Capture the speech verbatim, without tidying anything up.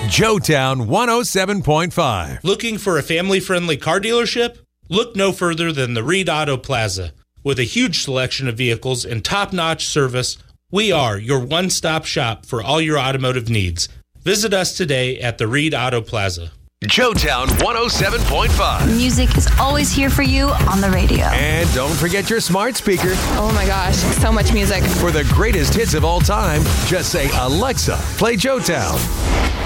Joetown one oh seven point five. Looking for a family-friendly car dealership? Look no further than the Reed Auto Plaza. With a huge selection of vehicles and top-notch service, we are your one-stop shop for all your automotive needs. Visit us today at the Reed Auto Plaza. Joetown one oh seven point five. Music is always here for you on the radio. And don't forget your smart speaker. Oh my gosh, so much music. For the greatest hits of all time, just say, Alexa, play Joetown.